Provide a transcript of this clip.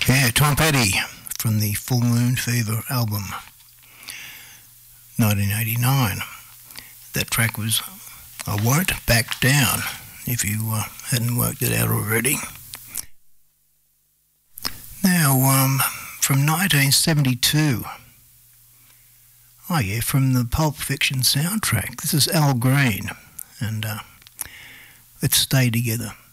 Yeah, Tom Petty from the Full Moon Fever album, 1989. That track was I Won't Back Down, if you hadn't worked it out already. Now, from 1972, oh yeah, from the Pulp Fiction soundtrack, this is Al Green, and Let's Stay Together.